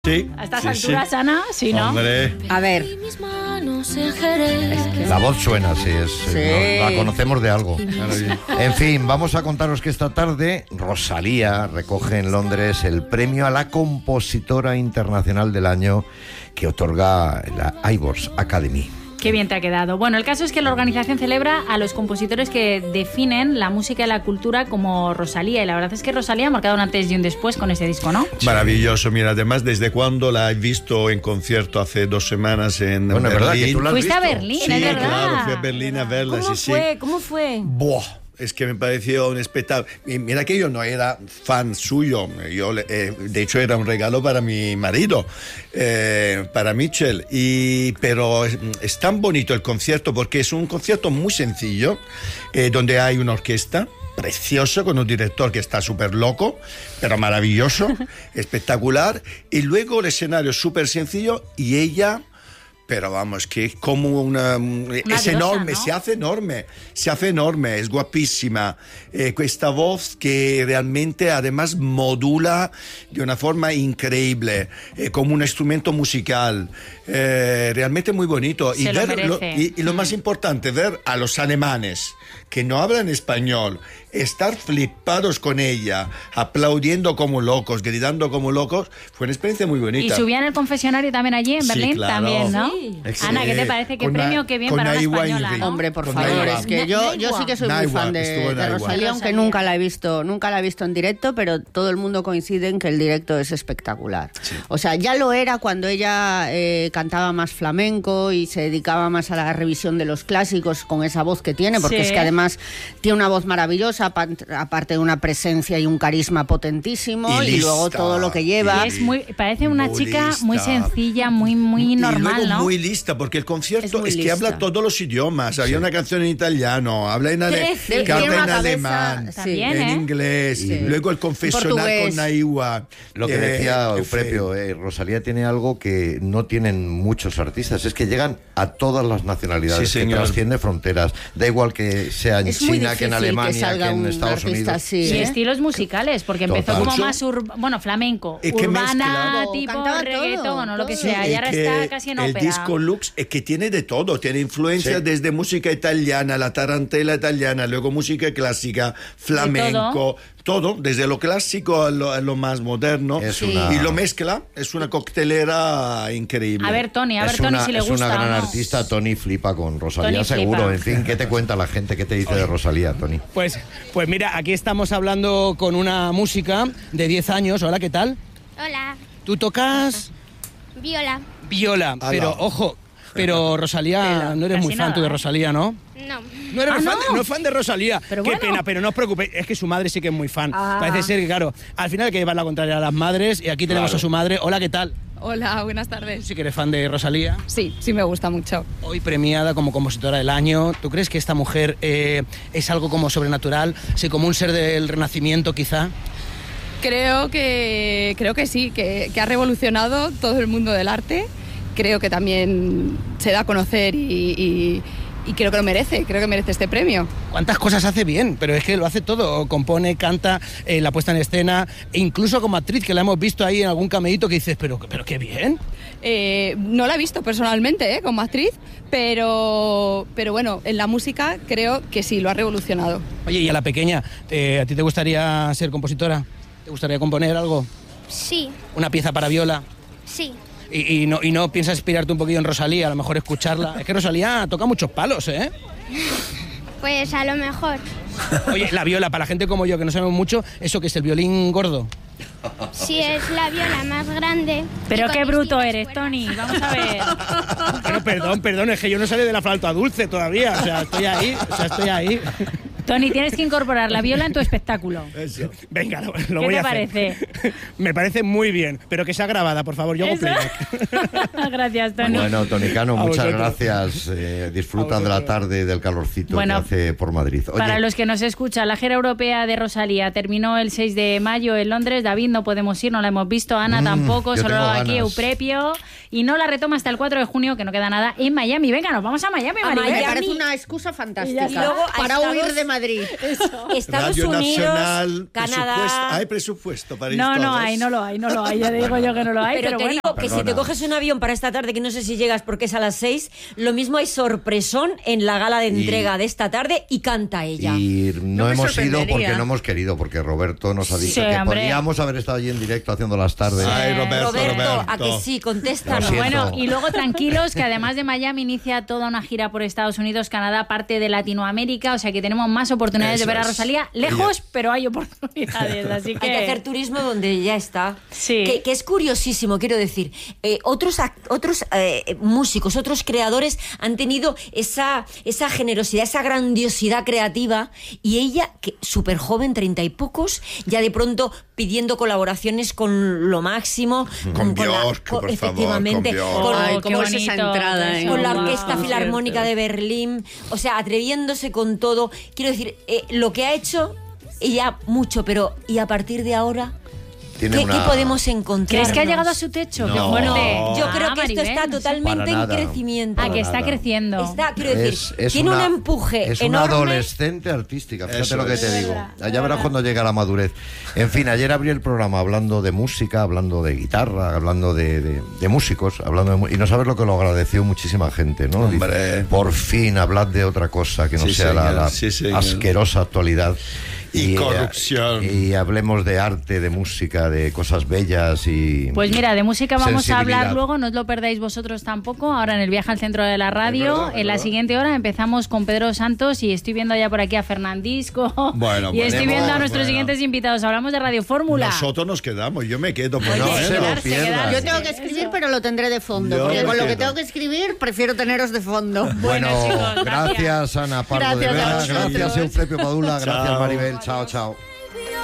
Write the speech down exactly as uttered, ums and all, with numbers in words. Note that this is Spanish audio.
Sí. A estas sí, alturas, sí. Ana, sí, ¿no? Hombre. A ver. La voz suena, sí, es, Sí. no, la conocemos de algo. En fin, vamos a contaros que esta tarde Rosalía recoge en Londres el premio a la compositora internacional del año que otorga la Ivors Academy. Qué bien te ha quedado. Bueno, el caso es que la organización celebra a los compositores que definen la música y la cultura como Rosalía. Y la verdad es que Rosalía ha marcado un antes y un después con ese disco, ¿no? Maravilloso. Mira, además, ¿desde cuándo la he visto en concierto? Hace dos semanas en Bueno, es verdad Berlín. que tú la has Fuiste a visto. Berlín, Sí, es verdad. claro, fui a Berlín a verla. ¿Cómo sí, fue? sí. ¿Cómo fue? Buah. Es que me pareció un espectáculo. Y mira que yo no era fan suyo. Yo, eh, de hecho, era un regalo para mi marido, eh, para Mitchell. Y, pero es, es tan bonito el concierto porque es un concierto muy sencillo, eh, donde hay una orquesta precioso, con un director que está súper loco, pero maravilloso, espectacular. Y luego el escenario súper sencillo y ella... Pero vamos, que es como una... Una es diosa, enorme, ¿no? se hace enorme, se hace enorme, es guapísima. Eh, esta voz que realmente además modula de una forma increíble, eh, como un instrumento musical. Eh, realmente muy bonito. Se y, lo ver merece. lo, y, y lo más importante, ver a los alemanes que no hablan español, estar flipados con ella, aplaudiendo como locos, gritando como locos, fue una experiencia muy Y bonita. subían el confesionario también allí en Sí, Berlín, claro. también, ¿no? Sí. Ana, ¿qué te parece? ¿Qué Con premio? Na- Qué bien con para una Naiwa española, Inri. ¿no? Hombre, por Con favor, Naiwa. es que yo, yo sí que soy muy Naiwa, fan de, estuvo de Naiwa. Rosalía, aunque Rosalía. nunca la he visto, nunca la he visto en directo, pero todo el mundo coincide en que el directo es espectacular. O sea, ya lo era cuando ella eh, cantaba más flamenco y se dedicaba más a la revisión de los clásicos con esa voz que tiene, porque Sí. es que además tiene una voz maravillosa, apa- aparte de una presencia y un carisma potentísimo, Y y, luego lista. todo lo que lleva. Y es muy, parece una Muy chica muy lista. sencilla, muy, muy Y normal, luego ¿no? muy lista, porque el Es concierto muy es, que lista. habla todos los idiomas. Había una canción en italiano, habla en, ale- Trece. canta Tiene en una alemán, cabeza- También, en ¿eh? inglés, Sí. luego el confesionar Portugués. con Naiwa. Lo que Eh, decía en Euprepio, fin. eh, Rosalía tiene algo que no tienen muchos artistas, es que llegan a todas las nacionalidades, Sí, que señor. trasciende fronteras. Da igual que sea en Es muy China, que en difícil que Alemania, que, salga en un Estados artista Unidos. así, Y ¿eh? estilos musicales, porque empezó Total. como Mucho. más, ur- bueno, flamenco, Es que urbana, mezcla. tipo Cantaba reggaetón todo, o lo que todo. sea, Sí, y ahora es que está casi en el ópera. disco Lux es que tiene de todo, tiene influencias Sí. desde música italiana, la tarantela italiana, luego música clásica, flamenco, todo, desde lo clásico a lo, a lo más moderno. Es Sí. una- Y lo mezcla, es una coctelera increíble. A ver, Tony, a ver, es Tony, una, si le es gusta una gran o no. artista. Tony flipa con Rosalía, Tony seguro. flipa. En fin, ¿qué te cuenta la gente? ¿Qué te dice de Rosalía, Tony? Pues, pues mira, aquí estamos hablando con una música de diez años. Hola, ¿qué tal? Hola, Tú tocas viola. viola, Ala. pero ojo, pero Rosalía, no eres Casi muy fan nada, tú de ¿eh? Rosalía, ¿no? No. No eres Ah, fan, ¿no? De, no es fan de Rosalía. Pero Qué bueno. pena, pero no os preocupéis, es que su madre sí que es muy fan. Ah. Parece ser que, claro, al final hay que llevar la contraria a las madres y aquí tenemos Claro. a su madre. Hola, ¿qué tal? Hola, buenas Tú tardes. sí que eres fan de Rosalía. Sí, sí me gusta mucho. Hoy premiada como compositora del año. ¿Tú crees que esta mujer eh, es algo como sobrenatural? Sí, como un ser del Renacimiento, quizá. Creo que, creo que sí, que, que ha revolucionado todo el mundo del arte. Creo que también se da a conocer y, y- y creo que lo merece, creo que merece este premio. ¿Cuántas cosas hace bien? Pero es que lo hace todo. Compone, canta, eh, la puesta en escena, e incluso como actriz, que la hemos visto ahí en algún cameíto que dices, pero, pero qué bien. Eh, no la he visto personalmente ¿eh? como actriz, pero, pero bueno, en la música creo que sí, lo ha revolucionado. Oye, y a la pequeña, eh, ¿a ti te gustaría ser compositora? ¿Te gustaría componer algo? Sí, ¿Una pieza para viola? sí. Y, y no, y no piensas inspirarte un poquillo en Rosalía, a lo mejor escucharla. Es que Rosalía toca muchos palos, ¿eh? Pues a lo mejor. Oye, la viola, para la gente como yo, que no sabemos mucho, ¿eso que es el violín gordo? Si es la viola más grande. Pero y con qué bruto distintas eres, cuerdas. Tony, vamos a ver. Pero perdón, perdón, es que yo no salí de la flauta dulce todavía. O sea, estoy ahí, o sea, estoy ahí. Tony, tienes que incorporar la viola en tu espectáculo. Eso. Venga, lo, lo ¿Qué voy te a hacer. parece? Me parece muy bien, pero que sea grabada, por favor, yo hago Eso. playback. Gracias, Tony. Bueno, Tonicano, A muchas vosotros. gracias. Eh, disfruta A de la vosotros. tarde y del calorcito Bueno, que hace por Madrid. Oye, Para los que nos escuchan, la gira europea de Rosalía terminó el seis de mayo en Londres. David, no podemos ir, no la hemos visto. Ana Mm, tampoco, yo solo tengo aquí ganas. Euprepio. Y no la retoma hasta el cuatro de junio, que no queda nada, en Miami. Venga, nos vamos a Miami, A Maribel. Miami. Me parece una excusa fantástica Y luego para a huir Estados- de Madrid. Madrid. Estados Radio Unidos, Nacional, Canadá. presupuesto- hay presupuesto para ir No, no todos. hay, no lo hay, no lo hay. Ya digo yo que no lo hay, Pero, pero, te bueno. digo que si te Perdona. coges un avión para esta tarde, que no sé si llegas porque es a las seis, lo mismo hay sorpresón en la gala de entrega de esta tarde y canta ella. Y no, No me hemos ido sorprendería. porque no hemos querido, porque Roberto nos ha dicho Sí, que hombre. podíamos haber estado allí en directo haciendo las tardes. Ay, Roberto, Roberto, Roberto. a que sí, contéstanos. Lo siento. Bueno, y luego tranquilos, que además de Miami inicia toda una gira por Estados Unidos, Canadá, parte de Latinoamérica, o sea que tenemos más oportunidades Eso de ver a es. Rosalía. Lejos, pero hay oportunidades, así que... Hay que hacer turismo donde ya está. Sí. Que, que es curiosísimo, quiero decir. Eh, otros act- otros eh, músicos, otros creadores han tenido esa, esa generosidad, esa grandiosidad creativa, y ella, que súper joven, treinta y pocos, ya de pronto pidiendo colaboraciones con lo máximo. Con la- Björk, por favor, efectivamente, con Björk. con- Ay, Oh, cómo qué es esa bonito, entrada, qué ¿eh? con la Wow. Orquesta Wow. Filarmónica de Berlín, o sea, atreviéndose con todo. Quiero decir, eh, lo que ha hecho ella mucho, pero ¿y a partir de ahora? Tiene ¿Qué, una- qué podemos encontrar? ¿Crees que ha llegado a su techo? No. ¡Qué fuerte! Yo Ah, creo que esto Maribel, está no sé. totalmente Para en nada. crecimiento. Ah, que está nada. creciendo. Está, quiero decir, Es, es tiene una, un empuje es una enorme. adolescente artística, fíjate Eso lo que es. te Es digo. verdad, es Allá verás verdad. cuando llega la madurez. En fin, ayer abrí el programa hablando de música, hablando de guitarra, hablando de, de- de músicos, hablando de, mu- y no sabes lo que lo agradeció muchísima gente, ¿no? Dice, Hombre. por fin hablad de otra cosa que no Sí, sea la, señor, la sí, señor. asquerosa actualidad. Y eh, corrupción. Y hablemos de arte, de música, de cosas bellas y... Pues mira, de música vamos a hablar sensibilidad. luego, no os lo perdáis vosotros tampoco. Ahora en el viaje al centro de la radio, Es verdad, es en la verdad. siguiente hora empezamos con Pedro Santos y estoy viendo ya por aquí a Fernandisco. Bueno, y bueno, estoy viendo a nuestros bueno. siguientes invitados. Hablamos de Radio Fórmula. Nosotros nos quedamos, yo me quedo. Pues No no, se ¿eh? lo quedarse, pierdan. quedarse. Yo tengo que escribir, pero lo tendré de fondo. Yo Porque me con lo que quedo. tengo que escribir, prefiero teneros de fondo. Bueno, chicos, gracias, gracias. Ana Pardo de Gracias a Vera, vosotros. gracias Eusebio Padula, gracias Chao. Maribel, chao, chao.